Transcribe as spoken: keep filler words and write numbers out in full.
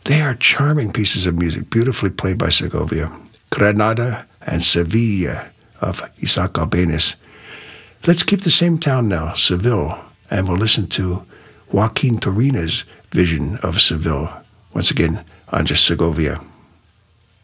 They are charming pieces of music, beautifully played by Segovia. Granada and Sevilla of Isaac Albéniz. Let's keep the same town now, Seville, and we'll listen to Joaquin Turina's vision of Seville. Once again, on Just Segovia.